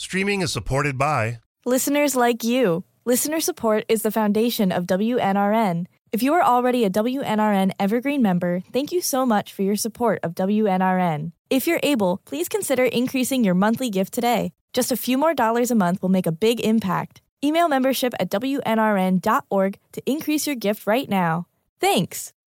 streaming is supported by listeners like you. Listener support is the foundation of WNRN. If you are already a WNRN Evergreen member, thank you so much for your support of WNRN. If you're able, please consider increasing your monthly gift today. Just a few more dollars a month will make a big impact. Email membership at WNRN.org to increase your gift right now. Thanks!